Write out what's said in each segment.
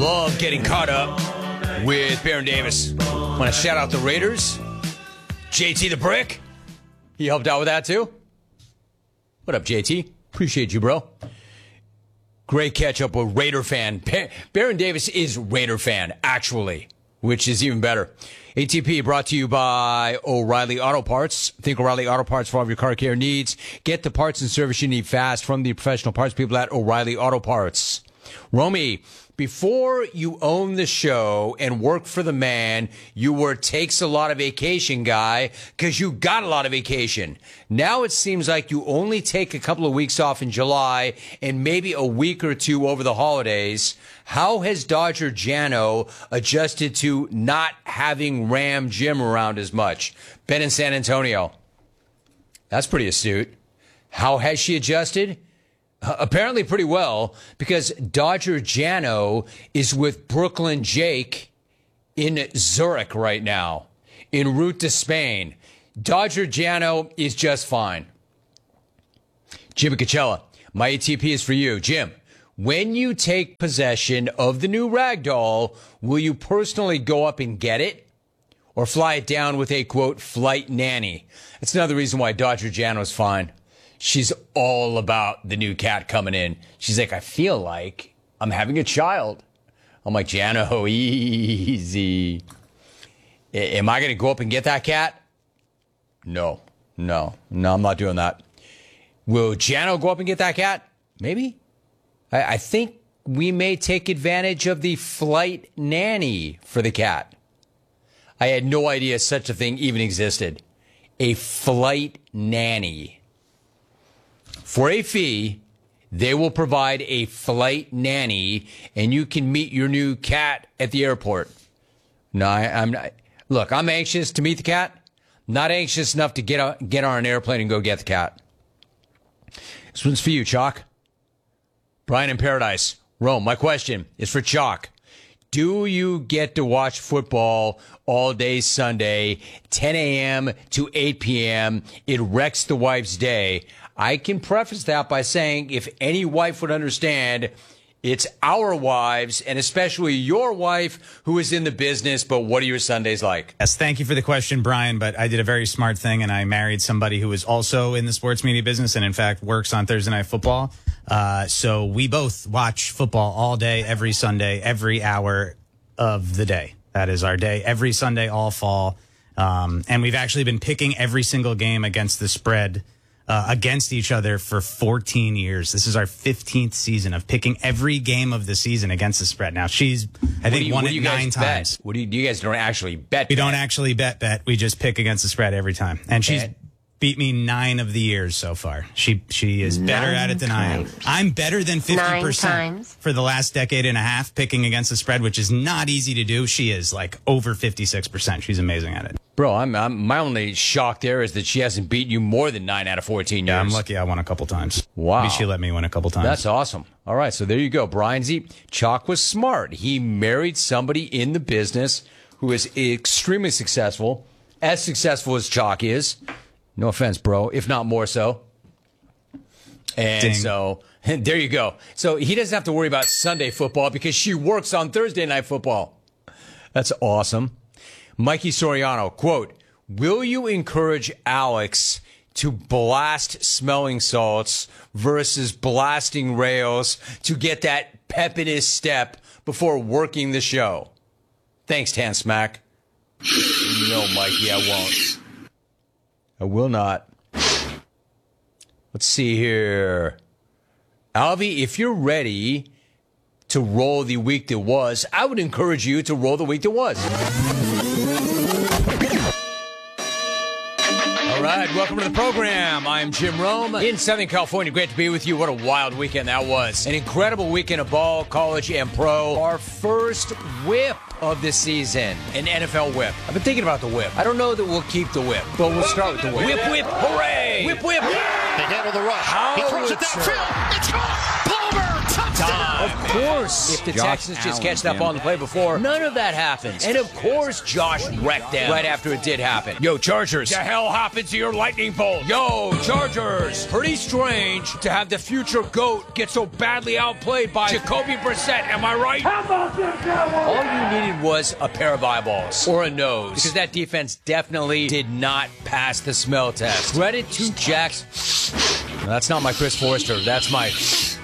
Love getting caught up with Baron Davis. Want to shout out the Raiders. JT the Brick. He helped out with that too. What up, JT? Appreciate you, bro. Great catch up with Raider fan. Baron Davis is Raider fan, actually, which is even better. ATP brought to you by O'Reilly Auto Parts. Think O'Reilly Auto Parts for all of your car care needs. Get the parts and service you need fast from the professional parts people at O'Reilly Auto Parts. Romy, before you owned the show and worked for the man, you were takes a lot of vacation guy because you got a lot of vacation. Now it seems like you only take a couple of weeks off in July and maybe a week or two over the holidays. How has Dodger Jano adjusted to not having Ram Jim around as much? Ben in San Antonio. That's pretty astute. How has she adjusted? Apparently pretty well, because Dodger Jano is with Brooklyn Jake in Zurich right now, en route to Spain. Dodger Jano is just fine. Jimmy Coachella, my ATP is for you. Jim, when you take possession of the new Ragdoll, will you personally go up and get it? Or fly it down with a, quote, flight nanny? That's another reason why Dodger Jano's fine. She's all about the new cat coming in. She's like, I feel like I'm having a child. I'm like, Jano, easy. Am I going to go up and get that cat? No, I'm not doing that. Will Jano go up and get that cat? Maybe. I think we may take advantage of the flight nanny for the cat. I had no idea such a thing even existed. A flight nanny. For a fee, they will provide a flight nanny, and you can meet your new cat at the airport. No, I'm not. Look, I'm anxious to meet the cat. Not anxious enough to get on an airplane and go get the cat. This one's for you, Chalk. Brian in Paradise. Rome, my question is for Chalk. Do you get to watch football all day Sunday, 10 a.m. to 8 p.m.? It wrecks the wife's day. I can preface that by saying if any wife would understand, it's our wives, and especially your wife, who is in the business. But what are your Sundays like? Yes, thank you for the question, Brian. But I did a very smart thing, and I married somebody who is also in the sports media business and, in fact, works on Thursday Night Football. So we both watch football all day, every Sunday, every hour of the day. That is our day, every Sunday, all fall. And we've actually been picking every single game against the spread against each other for 14 years. This is our 15th season of picking every game of the season against the spread. Now, she's, I think, won it 9 times. What do you guys don't actually bet? We don't actually bet. We just pick against the spread every time. And she's beat me 9 of the years so far. She is better at it than I am. I'm better than 50% for the last decade and a half picking against the spread, which is not easy to do. She is like over 56%. She's amazing at it. Bro, my only shock there is that she hasn't beat you more than 9 out of 14 years. Yeah, I'm lucky I won a couple times. Wow. Maybe she let me win a couple times. That's awesome. All right, so there you go. Brian Z. Chalk was smart. He married somebody in the business who is extremely successful, as successful as Chalk is. No offense, bro, if not more so. And Ding. so there you go. So he doesn't have to worry about Sunday football because she works on Thursday Night Football. That's awesome. Mikey Soriano, quote, will you encourage Alex to blast smelling salts versus blasting rails to get that pep in his step before working the show? Thanks, Tan Smack. No, Mikey, I won't. I will not. Let's see here. Alvy, if you're ready to roll the week that was, I would encourage you to roll the week that was. All right, welcome to the program. I'm Jim Rome in Southern California. Great to be with you. What a wild weekend that was. An incredible weekend of ball, college, and pro. Our first whip of the season, an NFL whip. I've been thinking about the whip. I don't know that we'll keep the whip, but we'll start with the whip. Whip, whip, hooray! Whip, whip. They handle the rush. How he throws it downfield. It's gone. Palmer, touchdown. time. Of course. If the Texans just catch that ball on the play before, none of that happens. And of course, Josh wrecked them right after it did happen. Yo, Chargers. The hell happened to your lightning bolt? Yo, Chargers. Pretty strange to have the future GOAT get so badly outplayed by Jacoby Brissett. Am I right? How about this, Cowboys? All you needed was a pair of eyeballs or a nose, because that defense definitely did not pass the smell test. Credit to Jax. No, that's not my Chris Forrester. That's my...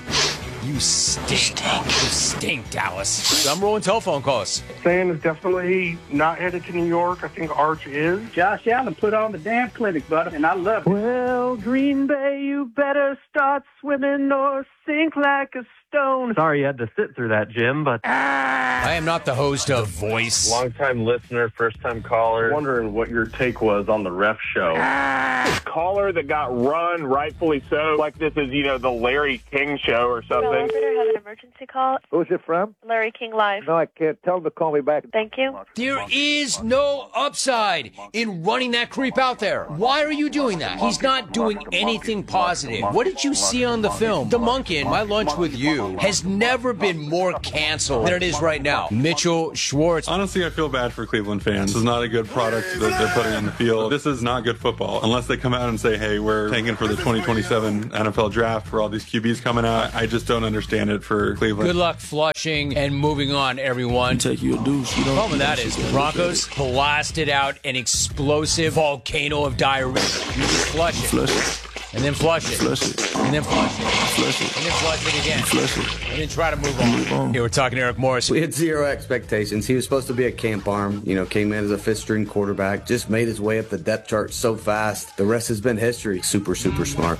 You stink. You stink, Dallas. So I'm rolling telephone calls. Sam is definitely not headed to New York. I think Arch is. Josh Allen put on the damn clinic, brother, and I love it. Well, Green Bay, you better start swimming or sink like a stone. Sorry you had to sit through that, Jim, but... I am not the host of Voice. Long-time listener, first-time caller. Wondering what your take was on the ref show. Caller that got run, rightfully so, like this is, the Larry King show or something. No, operator has an emergency call. Who's it from? Larry King Live. No, I can't. Tell him to call me back. Thank you. There is no upside in running that creep out there. Why are you doing that? He's not doing anything positive. What did you see on the film? The Monkin, My Lunch with You, has never been more canceled than it is right now. Mitchell Schwartz. Honestly, I feel bad for Cleveland fans. This is not a good product that they're putting on the field. This is not good football. Unless they come out and say, hey, we're tanking for the 2027 NFL draft for all these QBs coming out. I just don't understand it for Cleveland. Good luck flushing and moving on, everyone. Take you a deuce. You The problem with that is the Broncos blasted out an explosive volcano of diarrhea. You just flush it. Flush it. And then flush it. Flush it. And then flush it. Flush it. And then flush it again. Flush it. And then try to move on. Here we're talking to Eric Morris. We had zero expectations. He was supposed to be a camp arm. Came in as a fifth-string quarterback. Just made his way up the depth chart so fast. The rest has been history. Super, super smart.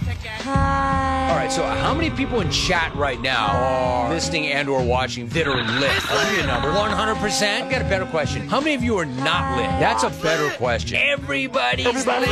All right, so how many people in chat right now are listening and or watching that are lit? I'll give you a number. 100%? I've got a better question. How many of you are not lit? That's a better question. Everybody's lit.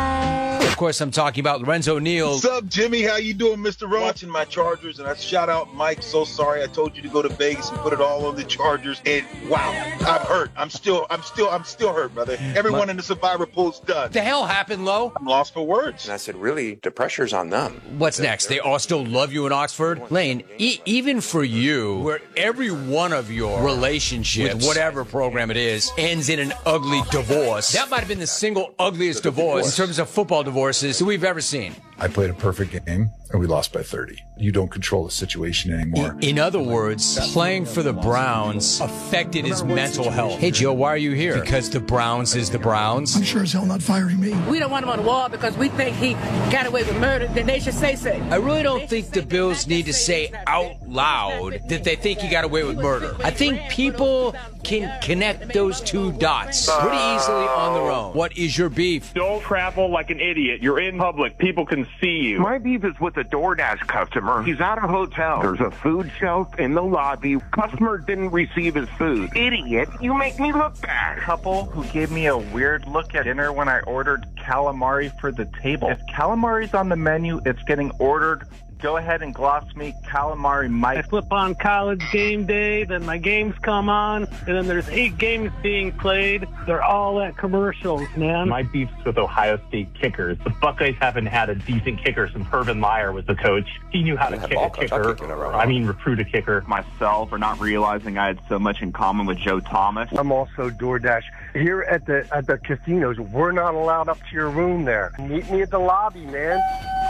Of course, I'm talking about Lorenzo Neal. What's up, Jimmy? How you doing, Mr. Roach? Watching my Chargers, and I shout out Mike. So sorry, I told you to go to Vegas and put it all on the Chargers. And wow, I'm hurt. I'm still hurt, brother. Everyone in the survivor pool's done. What the hell happened, Lo? I'm lost for words. And I said, really, the pressure's on them. What's next? They all still love you in Oxford? Lane, even for you, where every one of your relationships, with whatever program it is, ends in an ugly divorce, that might have been the single ugliest divorce in terms of football divorces that we've ever seen. I played a perfect game, and we lost by 30. You don't control the situation anymore. In other words, playing for the Browns affected his mental health. Hey, Joe, why are you here? Because the Browns is the Browns? I'm sure as hell not firing me. We don't want him on the wall because we think he got away with murder. Then they should say so. I really don't think the Bills need to say out loud that they think he got away with murder. I think people can connect those two dots pretty easily on their own. What is your beef? Don't travel like an idiot. You're in public. People can see you. My beef is with a DoorDash customer. He's at a hotel. There's a food shelf in the lobby. Customer didn't receive his food. Idiot, you make me look bad. Couple who gave me a weird look at dinner when I ordered calamari for the table. If calamari's on the menu, it's getting ordered. Go ahead and gloss me calamari Mike. I flip on College Game Day, then my games come on, and then there's 8 games being played. They're all at commercials, man. My beef's with Ohio State kickers. The Buckeyes haven't had a decent kicker since Hervin Meyer was the coach. He knew how to kick a kicker. Recruit a kicker. Myself for not realizing I had so much in common with Joe Thomas. I'm also DoorDash. Here at the casinos, we're not allowed up to your room there. Meet me at the lobby, man.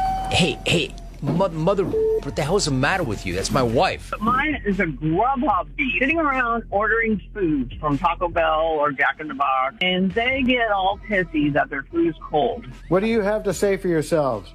Hey. Mother, what the hell's the matter with you? That's my wife. Mine is a Grubhub beef. Sitting around ordering food from Taco Bell or Jack in the Box, and they get all pissy that their food is cold. What do you have to say for yourselves?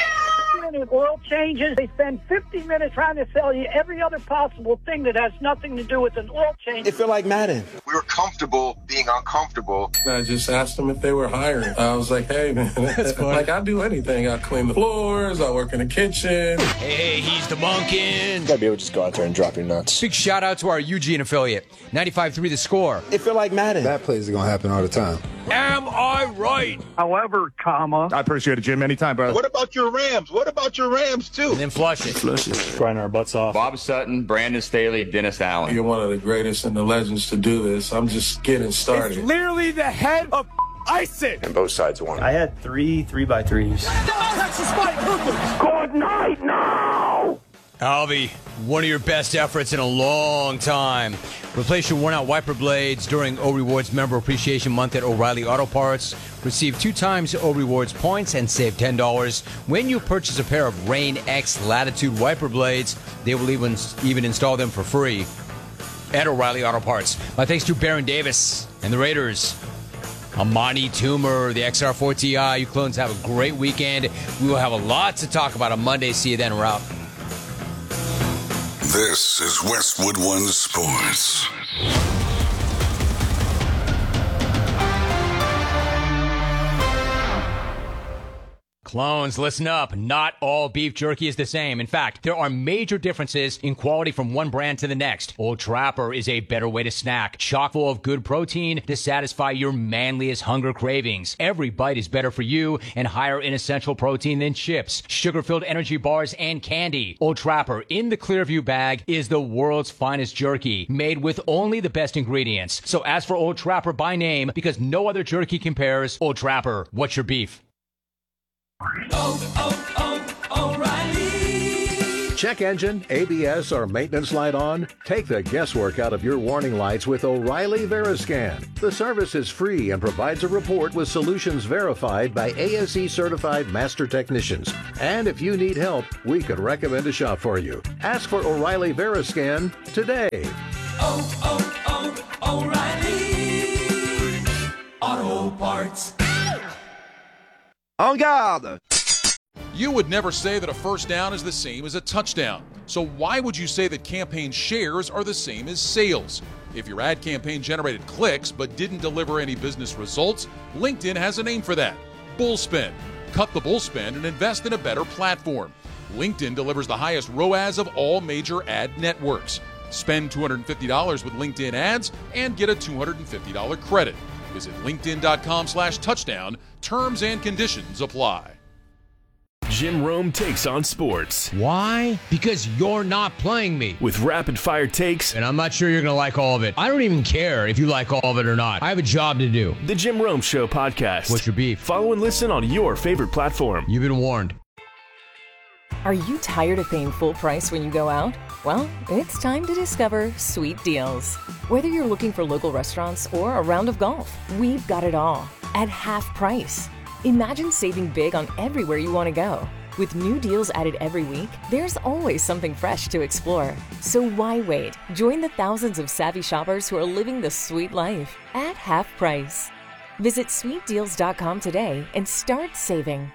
Oil changes. They spend 50 minutes trying to sell you every other possible thing that has nothing to do with an oil change. It feel like Madden. We were comfortable being uncomfortable. I just asked them if they were hiring. I was like, hey, man, like I do anything. I clean the floors. I work in the kitchen. Hey, he's the Monkin. You gotta be able to just go out there and drop your nuts. Big shout out to our Eugene affiliate. 95.3 The Score. It feel like Madden. That plays is going to happen all the time. Am I right? However, I appreciate it, Jim. Anytime, brother. What about your Rams? Too? And then flush it. Flush it. Grinding our butts off. Bob Sutton, Brandon Staley, Dennis Allen. You're one of the greatest and the legends to do this. I'm just getting started. It's literally the head of ISIS. And both sides won. I had 3 3x3s. Good night now! Alvy, one of your best efforts in a long time. Replace your worn-out wiper blades during O Rewards Member Appreciation Month at O'Reilly Auto Parts. Receive 2 times O Rewards points and save $10 when you purchase a pair of Rain X Latitude wiper blades. They will even install them for free at O'Reilly Auto Parts. My thanks to Baron Davis and the Raiders. Amani Toomer, the XR4 Ti. You clones have a great weekend. We will have a lot to talk about on Monday. See you then. We're out. This is Westwood One Sports. Clones, listen up. Not all beef jerky is the same. In fact, there are major differences in quality from one brand to the next. Old Trapper is a better way to snack, chock full of good protein to satisfy your manliest hunger cravings. Every bite is better for you and higher in essential protein than chips, sugar-filled energy bars, and candy. Old Trapper in the Clearview bag is the world's finest jerky, made with only the best ingredients. So ask for Old Trapper by name because no other jerky compares. Old Trapper, what's your beef? O'Reilly. Check engine, ABS, or maintenance light on? Take the guesswork out of your warning lights with O'Reilly Veriscan. The service is free and provides a report with solutions verified by ASE certified master technicians. And if you need help, we could recommend a shop for you. Ask for O'Reilly Veriscan today. O'Reilly Auto Parts. En garde! You would never say that a first down is the same as a touchdown. So why would you say that campaign shares are the same as sales? If your ad campaign generated clicks but didn't deliver any business results, LinkedIn has a name for that. Bullspend. Cut the bullspend and invest in a better platform. LinkedIn delivers the highest ROAS of all major ad networks. Spend $250 with LinkedIn ads and get a $250 credit. Visit linkedin.com/touchdown. Terms and conditions apply. Jim Rome takes on sports. Why? Because you're not playing me. With rapid-fire takes. And I'm not sure you're going to like all of it. I don't even care if you like all of it or not. I have a job to do. The Jim Rome Show podcast. What's your beef? Follow and listen on your favorite platform. You've been warned. Are you tired of paying full price when you go out? Well, it's time to discover Sweet Deals. Whether you're looking for local restaurants or a round of golf, we've got it all at half price. Imagine saving big on everywhere you want to go. With new deals added every week, there's always something fresh to explore. So why wait? Join the thousands of savvy shoppers who are living the sweet life at half price. Visit sweetdeals.com today and start saving.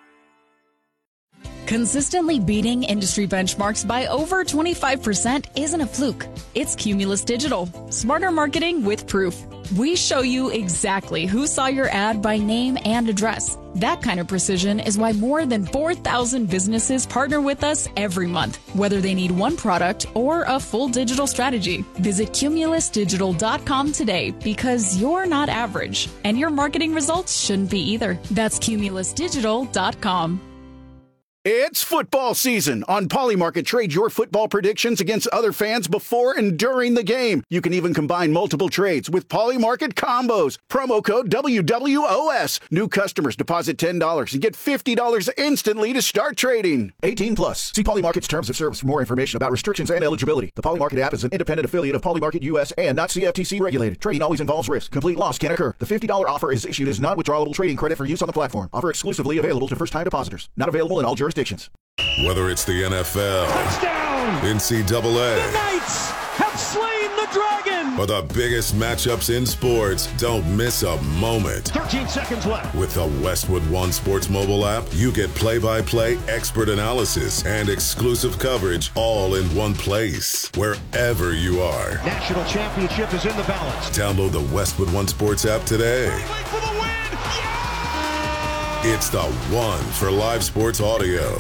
Consistently beating industry benchmarks by over 25% isn't a fluke. It's Cumulus Digital. Smarter marketing with proof. We show you exactly who saw your ad by name and address. That kind of precision is why more than 4,000 businesses partner with us every month, whether they need one product or a full digital strategy. Visit cumulusdigital.com today because you're not average, and your marketing results shouldn't be either. That's cumulusdigital.com. It's football season. On Polymarket, trade your football predictions against other fans before and during the game. You can even combine multiple trades with Polymarket combos. Promo code WWOS. New customers deposit $10 and get $50 instantly to start trading. 18 plus. See Polymarket's terms of service for more information about restrictions and eligibility. The Polymarket app is an independent affiliate of Polymarket US and not CFTC regulated. Trading always involves risk. Complete loss can occur. The $50 offer is issued as non-withdrawable trading credit for use on the platform. Offer exclusively available to first-time depositors. Not available in all jurisdictions. Whether it's the NFL, Touchdown! NCAA, The Knights have slain the dragon! or the biggest matchups in sports, don't miss a moment. 13 seconds left. With the Westwood One Sports mobile app, you get play-by-play expert analysis and exclusive coverage all in one place, wherever you are. National championship is in the balance. Download the Westwood One Sports app today. For the win! It's the one for live sports audio.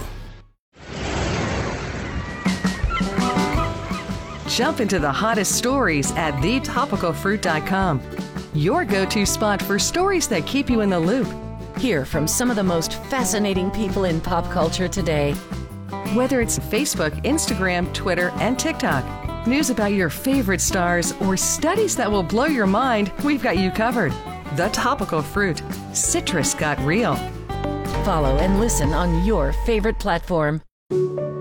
Jump into the hottest stories at thetopicalfruit.com. Your go-to spot for stories that keep you in the loop. Hear from some of the most fascinating people in pop culture today. Whether it's Facebook, Instagram, Twitter, and TikTok, news about your favorite stars, or studies that will blow your mind, we've got you covered. The Topical Fruit. Citrus got real. Follow and listen on your favorite platform.